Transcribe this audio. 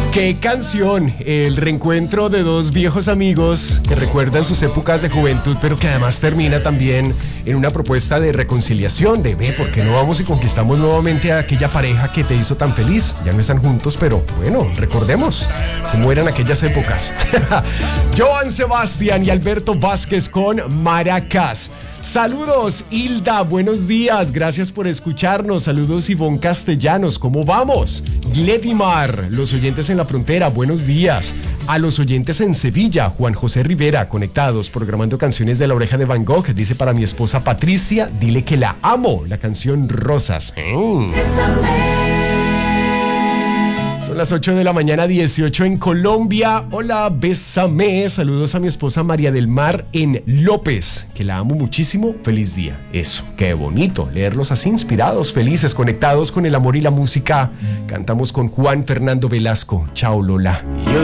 ¡Qué canción! El reencuentro de dos viejos amigos que recuerdan sus épocas de juventud, pero que además termina también en una propuesta de reconciliación, de ve, ¿por qué no vamos y conquistamos nuevamente a aquella pareja que te hizo tan feliz? Ya no están juntos, pero bueno, recordemos cómo eran aquellas épocas. Joan Sebastián y Alberto Vázquez con Maracas. Saludos, Hilda, buenos días, gracias por escucharnos. Saludos, Ivonne Castellanos, ¿cómo vamos? Gledimar, los oyentes en la frontera, buenos días. A los oyentes en Sevilla, Juan José Rivera, conectados, programando canciones de La Oreja de Van Gogh. Dice para mi esposa Patricia, dile que la amo, la canción Rosas. Son las 8 de la mañana, 18 en Colombia. Hola, bésame. Saludos a mi esposa María del Mar en López, que la amo muchísimo. Feliz día. Eso, qué bonito leerlos así inspirados, felices, conectados con el amor y la música. Cantamos con Juan Fernando Velasco. Chao, Lola.